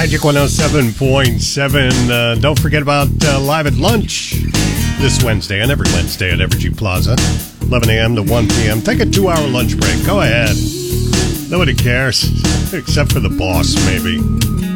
Magic 107.7. Don't forget about Live at Lunch this Wednesday and every Wednesday at Evergy Plaza, 11 a.m. to 1 p.m. Take a 2-hour lunch break. Go ahead. Nobody cares, except for the boss, maybe.